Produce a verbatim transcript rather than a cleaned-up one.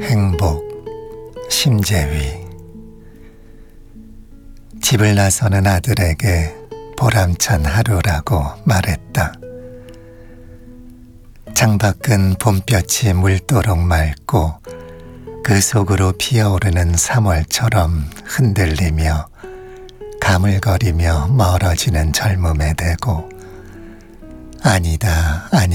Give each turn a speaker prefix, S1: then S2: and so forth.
S1: 행복, 심재위. 집을 나서는 아들에게 보람찬 하루라고 말했다. 창밖은 봄볕이 물도록 맑고 그 속으로 피어오르는 삼월처럼 흔들리며 가물거리며 멀어지는 젊음에 대고 아니다 아니다